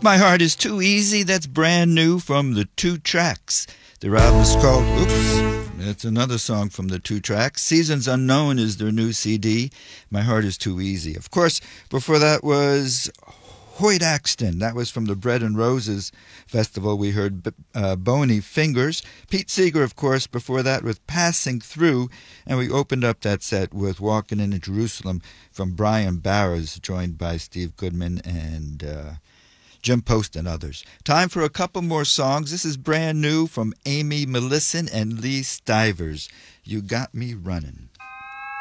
My Heart is Too Easy, that's brand new from the Two Tracks. Their album is called, that's another song from the Two Tracks. Seasons Unknown is their new CD. My Heart is Too Easy. Of course, before that was Hoyt Axton. That was from the Bread and Roses Festival. We heard Bony Fingers. Pete Seeger, of course, before that with Passing Through. And we opened up that set with Walking in Jerusalem from Brian Barras, joined by Steve Goodman and Jim Post and others. Time for a couple more songs. This is brand new from Amy Millicent and Lee Stivers. You Got Me Running.